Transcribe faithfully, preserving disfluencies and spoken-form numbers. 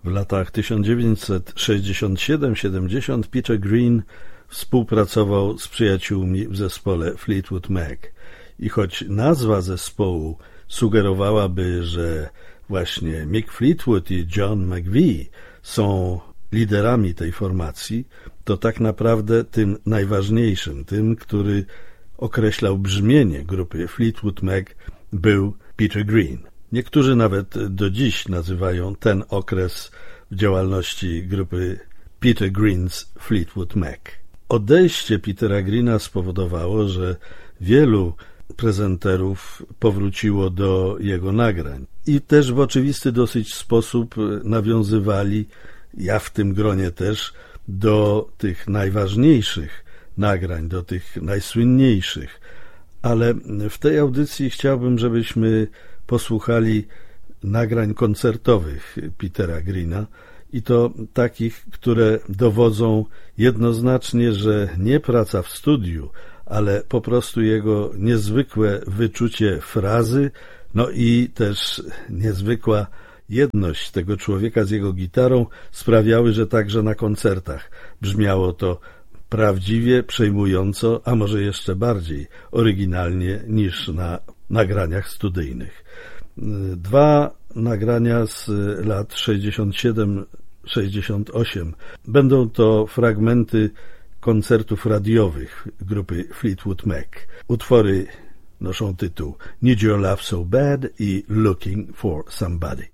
W latach tysiąc dziewięćset sześćdziesiątym siódmym siedemdziesiątym Peter Green współpracował z przyjaciółmi w zespole Fleetwood Mac i choć nazwa zespołu sugerowałaby, że właśnie Mick Fleetwood i John McVie są liderami tej formacji, to tak naprawdę tym najważniejszym, tym, który określał brzmienie grupy Fleetwood Mac, był Peter Green. Niektórzy nawet do dziś nazywają ten okres w działalności grupy Peter Green's Fleetwood Mac. Odejście Petera Greena spowodowało, że wielu prezenterów powróciło do jego nagrań i też w oczywisty dosyć sposób nawiązywali, ja w tym gronie też, do tych najważniejszych nagrań, do tych najsłynniejszych. Ale w tej audycji chciałbym, żebyśmy posłuchali nagrań koncertowych Petera Greena i to takich, które dowodzą jednoznacznie, że nie praca w studiu, ale po prostu jego niezwykłe wyczucie frazy, no i też niezwykła jedność tego człowieka z jego gitarą sprawiały, że także na koncertach brzmiało to prawdziwie, przejmująco, a może jeszcze bardziej oryginalnie niż na nagraniach studyjnych. Dwa nagrania z lat sześćdziesiąt siedem sześćdziesiąt osiem będą to fragmenty koncertów radiowych grupy Fleetwood Mac. Utwory noszą tytuł Need Your Love So Bad i Looking for Somebody.